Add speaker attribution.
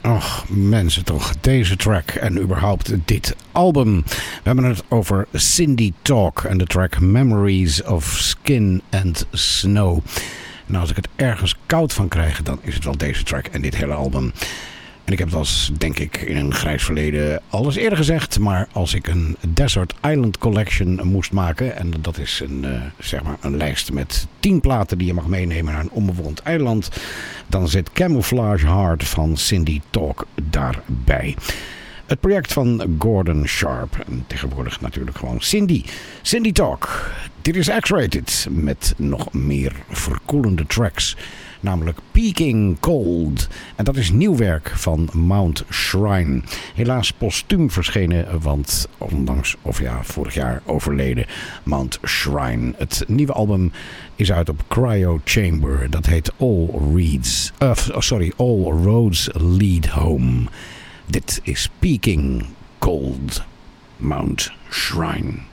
Speaker 1: Och, mensen toch, deze track en überhaupt dit album. We hebben het over Cindy Talk en de track Memories of Skin and Snow. En als ik het ergens koud van krijg, dan is het wel deze track en dit hele album. En ik heb het als, denk ik, in een grijs verleden al eens eerder gezegd. Maar als ik een Desert Island Collection moest maken. En dat is een lijst met 10 platen die je mag meenemen naar een onbewoond eiland. Dan zit Camouflage Heart van Cindy Talk daarbij. Het project van Gordon Sharp. En tegenwoordig natuurlijk gewoon Cindy. Cindy Talk. Dit is X-Rated met nog meer verkoelende tracks. Namelijk Peaking Cold. En dat is nieuw werk van Mount Shrine. Helaas postuum verschenen, want vorig jaar overleden Mount Shrine. Het nieuwe album is uit op Cryo Chamber. Dat heet All Roads Lead Home. Dit is Peaking Cold, Mount Shrine.